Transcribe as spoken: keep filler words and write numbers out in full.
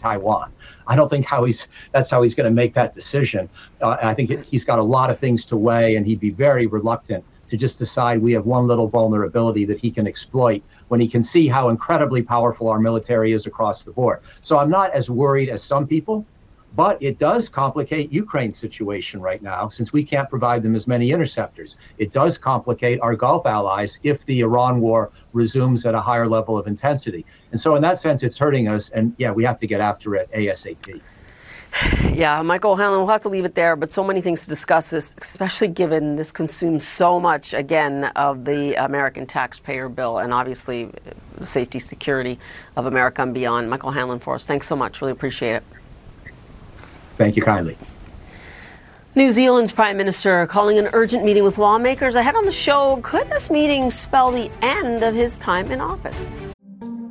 Taiwan. I don't think how he's that's how he's going to make that decision. Uh, I think he's got a lot of things to weigh, and he'd be very reluctant to just decide we have one little vulnerability that he can exploit when he can see how incredibly powerful our military is across the board. So I'm not as worried as some people, but it does complicate Ukraine's situation right now, since we can't provide them as many interceptors. It does complicate our Gulf allies if the Iran war resumes at a higher level of intensity. And so in that sense, it's hurting us. And yeah, we have to get after it ASAP. Yeah, Michael O'Hanlon, we'll have to leave it there, but so many things to discuss this, especially given this consumes so much, again, of the American taxpayer bill and obviously safety, security of America and beyond. Michael O'Hanlon for us. Thanks so much. Really appreciate it. Thank you kindly. New Zealand's Prime Minister calling an urgent meeting with lawmakers ahead on the show. Could this meeting spell the end of his time in office?